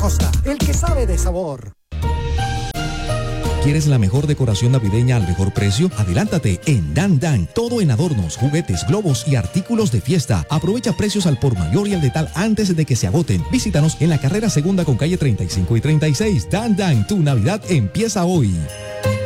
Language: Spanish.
Costa, el que sabe de sabor. ¿Quieres la mejor decoración navideña al mejor precio? Adelántate en Dan Dan. Todo en adornos, juguetes, globos y artículos de fiesta. Aprovecha precios al por mayor y al detal antes de que se agoten. Visítanos en la carrera segunda con calle 35 y 36. Dan Dan, tu Navidad empieza hoy.